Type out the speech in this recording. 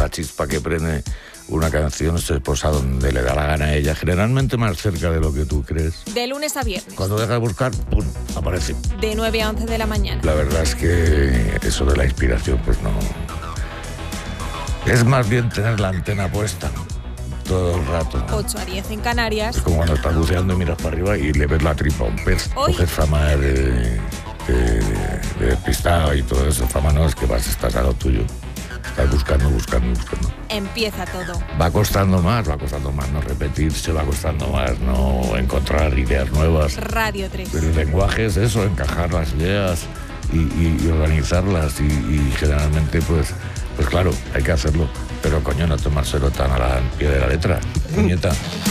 la chispa que prende una canción se posa donde le da la gana a ella, generalmente más cerca de lo que tú crees. De lunes a viernes. Cuando dejas de buscar, ¡pum!, aparece. De 9 a 11 de la mañana. La verdad es que eso de la inspiración, pues no... Es más bien tener la antena puesta todo el rato. 8 a 10 en Canarias. Es como cuando estás buceando y miras para arriba y le ves la tripa a un pez. Hoy. Coges fama de despistado y todo eso. Fama no, es que estás a lo tuyo. Estás buscando. Empieza todo. Va costando más no repetirse, va costando más no encontrar ideas nuevas. Radio 3. El lenguaje es eso, encajar las ideas y organizarlas y generalmente pues claro, hay que hacerlo, pero coño, no tomárselo tan al pie de la letra, puñeta.